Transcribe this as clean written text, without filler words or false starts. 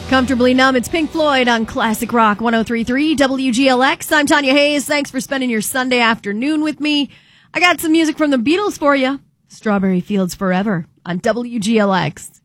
Comfortably Numb, it's Pink Floyd on Classic Rock 103.3 WGLX. I'm Tanya Hayes. Thanks for spending your Sunday afternoon with me. I got some music from the Beatles for you. Strawberry Fields Forever on WGLX.